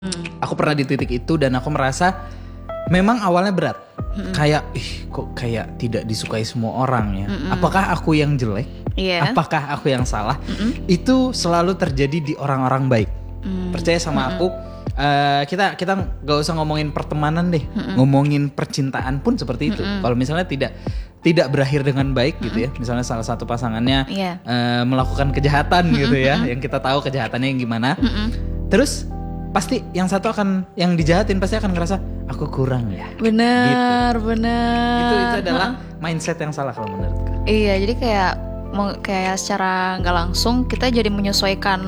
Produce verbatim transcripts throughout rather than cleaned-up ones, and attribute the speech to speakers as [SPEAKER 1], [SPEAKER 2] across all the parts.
[SPEAKER 1] Hmm.
[SPEAKER 2] Aku pernah di titik itu dan aku merasa memang awalnya berat. Hmm. Kayak ih kok kayak tidak disukai semua orang ya. Hmm. Apakah aku yang jelek?
[SPEAKER 1] Yeah.
[SPEAKER 2] Apakah aku yang salah? Hmm. Itu selalu terjadi di orang-orang baik. Hmm. Percaya sama hmm. aku. Uh, kita kita nggak usah ngomongin pertemanan deh. Hmm. Ngomongin percintaan pun seperti itu. Hmm. Kalau misalnya tidak tidak berakhir dengan baik gitu ya. Misalnya salah satu pasangannya yeah. uh, melakukan kejahatan gitu ya. Yang kita tahu kejahatannya yang gimana. Terus pasti yang satu akan yang dijahatin pasti akan ngerasa aku kurang ya.
[SPEAKER 1] Benar,
[SPEAKER 2] gitu.
[SPEAKER 1] benar.
[SPEAKER 2] Itu itu adalah mindset yang salah kalau menurutku.
[SPEAKER 1] Iya, jadi kayak kayak secara nggak langsung kita jadi menyesuaikan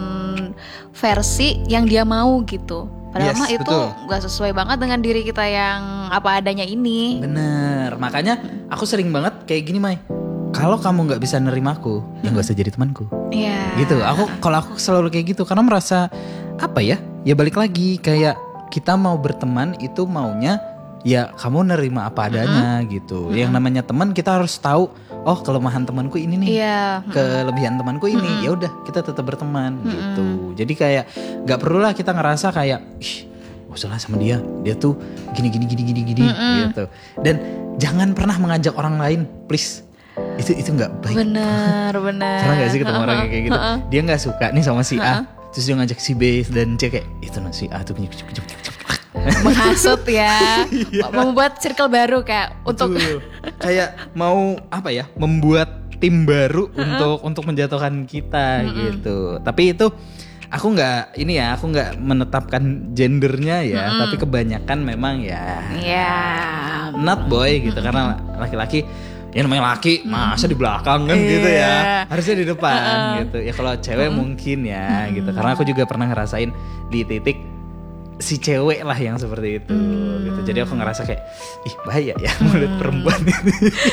[SPEAKER 1] versi yang dia mau gitu. Padahal
[SPEAKER 2] yes,
[SPEAKER 1] mah itu nggak sesuai banget dengan diri kita yang apa adanya ini.
[SPEAKER 2] Bener, makanya aku sering banget kayak gini, Mai. Kalau kamu nggak bisa nerima aku, ya nggak usah jadi temanku.
[SPEAKER 1] Iya. Yeah.
[SPEAKER 2] Gitu. Aku kalau aku selalu kayak gitu karena merasa apa ya? Ya balik lagi kayak kita mau berteman itu maunya ya kamu nerima apa adanya mm-hmm. gitu. Mm-hmm. Yang namanya teman kita harus tahu. Oh kelemahan temanku ini nih,
[SPEAKER 1] yeah.
[SPEAKER 2] kelebihan temanku ini, mm-hmm. ya udah kita tetap berteman mm-hmm. gitu. Jadi kayak nggak perlulah kita ngerasa kayak, ih, gak usah lah sama dia, dia tuh gini gini gini gini gini mm-hmm. gitu. Dan jangan pernah mengajak orang lain, please. Itu itu nggak baik.
[SPEAKER 1] Benar benar.
[SPEAKER 2] Pernah nggak sih ketemu orang kayak gitu? Dia nggak suka nih sama si A, terus dia ngajak si B dan C kayak itu nah si A tuh punya kucuk kucuk kucuk.
[SPEAKER 1] Menghasut ya, membuat circle baru kayak untuk
[SPEAKER 2] kayak mau apa ya, membuat tim baru uh-uh. untuk untuk menjatuhkan kita uh-uh. gitu. Tapi itu aku nggak ini ya, aku nggak menetapkan gendernya ya, uh-uh. tapi kebanyakan memang ya,
[SPEAKER 1] yeah.
[SPEAKER 2] not boy gitu uh-uh. karena laki-laki. Ya namanya laki, masa di belakang kan gitu ya. Harusnya di depan uh-uh. gitu. Ya kalau cewek uh-uh. mungkin ya uh-uh. gitu. Karena aku juga pernah ngerasain di titik si cewek lah yang seperti itu hmm. gitu. Jadi aku ngerasa kayak ih bahaya ya mulut hmm. perempuan ini.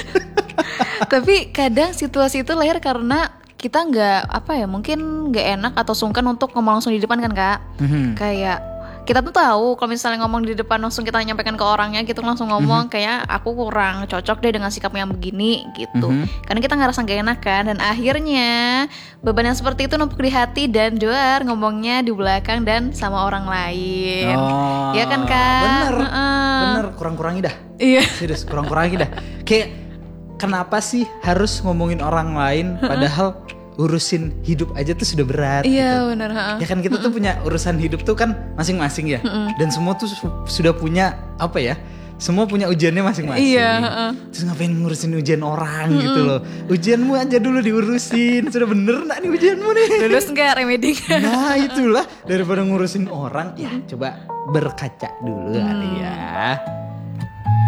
[SPEAKER 1] Tapi kadang situasi itu lahir karena kita nggak apa ya mungkin nggak enak atau sungkan untuk ngomong langsung di depan kan kak. Hmm. Kayak kita tuh tahu kalau misalnya ngomong di depan langsung kita nyampaikan ke orangnya gitu langsung ngomong mm-hmm. kayak aku kurang cocok deh dengan sikap yang begini gitu. Mm-hmm. Karena kita ngerasa gak enak kan dan akhirnya beban yang seperti itu numpuk di hati dan duar ngomongnya di belakang dan sama orang lain.
[SPEAKER 2] Oh,
[SPEAKER 1] ya kan kak?
[SPEAKER 2] Bener,
[SPEAKER 1] uh-uh.
[SPEAKER 2] bener kurang-kurangi dah.
[SPEAKER 1] Iya.
[SPEAKER 2] Serius kurang-kurangi dah. Kayak kenapa sih harus ngomongin orang lain padahal urusin hidup aja tuh sudah berat.
[SPEAKER 1] Iya
[SPEAKER 2] gitu.
[SPEAKER 1] benar.
[SPEAKER 2] Ya kan kita tuh punya urusan hidup tuh kan masing-masing ya. Mm-mm. Dan semua tuh su- sudah punya apa ya? Semua punya ujiannya masing-masing.
[SPEAKER 1] Iya. Uh.
[SPEAKER 2] Terus ngapain ngurusin ujian orang Mm-mm. gitu loh? Ujianmu aja dulu diurusin. Sudah bener nggak nih ujianmu nih?
[SPEAKER 1] Lulus nggak remedi?
[SPEAKER 2] Nah itulah daripada ngurusin orang. Ya coba berkaca dulu hmm. kali ya.